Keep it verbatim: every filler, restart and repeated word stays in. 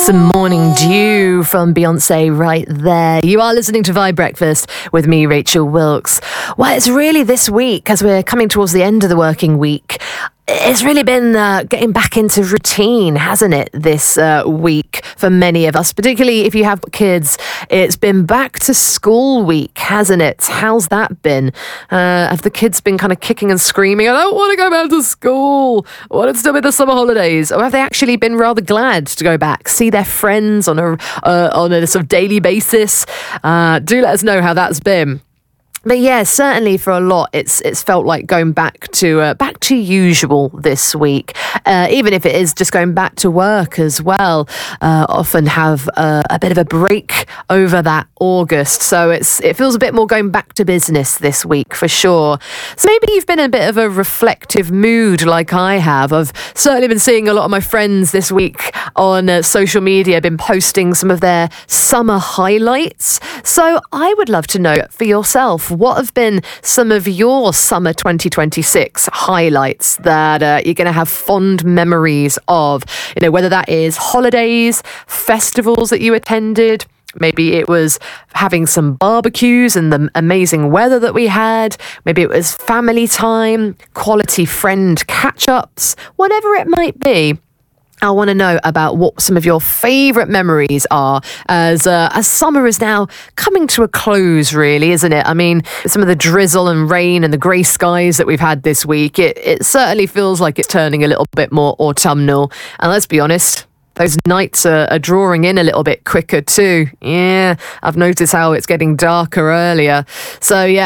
Some Morning Dew from Beyonce right there. You are listening to Vibe Breakfast with me, Rachel Wilkes. Well, it's really this week, as we're coming towards the end of the working week, it's really been uh, getting back into routine, hasn't it, this uh, week for many of us, particularly if you have kids. It's been back to school week, hasn't it? How's that been? Uh, have the kids been kind of kicking and screaming, I don't want to go back to school, I want it to still be the summer holidays? Or have they actually been rather glad to go back, see their friends on a, uh, on a sort of daily basis? Uh, do let us know how that's been. But yeah, certainly for a lot, it's it's felt like going back to uh, back to usual this week. Uh, even if it is just going back to work as well. Uh, often have uh, a bit of a break over that August, so it's it feels a bit more going back to business this week for sure. So maybe you've been in a bit of a reflective mood, like I have. I've certainly been seeing a lot of my friends this week on uh, social media, been posting some of their summer highlights. So I would love to know for yourself, what have been some of your summer twenty twenty-six highlights that uh, you're going to have fond memories of? You know, whether that is holidays, festivals that you attended. Maybe it was having some barbecues and the amazing weather that we had. Maybe it was family time, quality friend catch-ups, whatever it might be. I want to know about what some of your favourite memories are as uh, as summer is now coming to a close, really, isn't it? I mean, some of the drizzle and rain and the grey skies that we've had this week, it, it certainly feels like it's turning a little bit more autumnal. And let's be honest, those nights are, are drawing in a little bit quicker too. Yeah, I've noticed how it's getting darker earlier. So yeah,